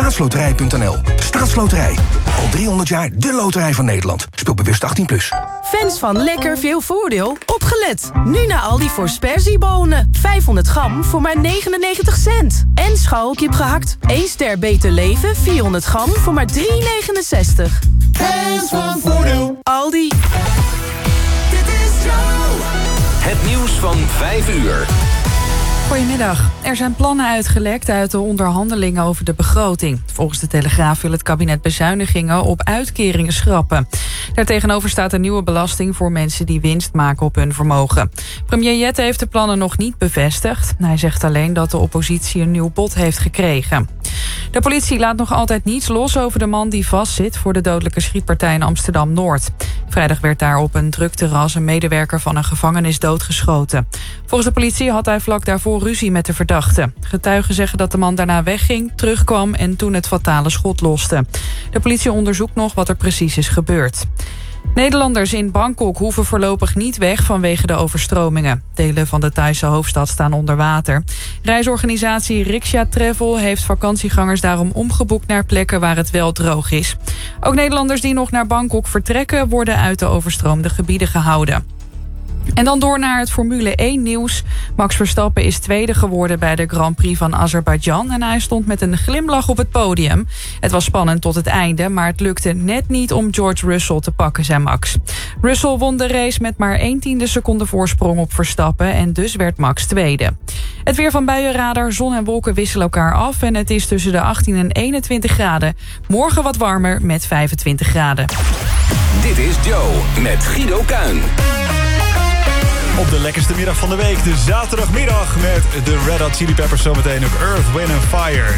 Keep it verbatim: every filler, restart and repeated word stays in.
staatsloterij punt n l. Staatsloterij. Al driehonderd jaar de loterij van Nederland. Speel bewust achttien plus. Fans van lekker veel voordeel, opgelet. Nu naar Aldi voor sperziebonen. vijfhonderd gram voor maar negenennegentig cent. En scharrelkip gehakt. één ster Beter Leven, vierhonderd gram voor maar drie negenenzestig. Fans van voordeel. Aldi. Dit is Joe. Het nieuws van vijf uur. Goedemiddag. Er zijn plannen uitgelekt uit de onderhandelingen over de begroting. Volgens de Telegraaf wil het kabinet bezuinigingen op uitkeringen schrappen. Daartegenover staat een nieuwe belasting voor mensen die winst maken op hun vermogen. Premier Jette heeft de plannen nog niet bevestigd. Hij zegt alleen dat de oppositie een nieuw bod heeft gekregen. De politie laat nog altijd niets los over de man die vastzit voor de dodelijke schietpartij in Amsterdam-Noord. Vrijdag werd daar op een druk terras een medewerker van een gevangenis doodgeschoten. Volgens de politie had hij vlak daarvoor ruzie met de verdachte. Getuigen zeggen dat de man daarna wegging, terugkwam en toen het fatale schot loste. De politie onderzoekt nog wat er precies is gebeurd. Nederlanders in Bangkok hoeven voorlopig niet weg vanwege de overstromingen. Delen van de Thaise hoofdstad staan onder water. Reisorganisatie Riksha Travel heeft vakantiegangers daarom omgeboekt naar plekken waar het wel droog is. Ook Nederlanders die nog naar Bangkok vertrekken worden uit de overstroomde gebieden gehouden. En dan door naar het Formule één nieuws. Max Verstappen is tweede geworden bij de Grand Prix van Azerbeidzjan en hij stond met een glimlach op het podium. Het was spannend tot het einde, maar het lukte net niet om George Russell te pakken, zei Max. Russell won de race met maar één tiende seconde voorsprong op Verstappen en dus werd Max tweede. Het weer van Buienradar, zon en wolken wisselen elkaar af en het is tussen de achttien en eenentwintig graden. Morgen wat warmer met vijfentwintig graden. Dit is Joe met Guido Kuin. Op de lekkerste middag van de week, de zaterdagmiddag met de Red Hot Chili Peppers, zometeen ook Earth, Wind and Fire.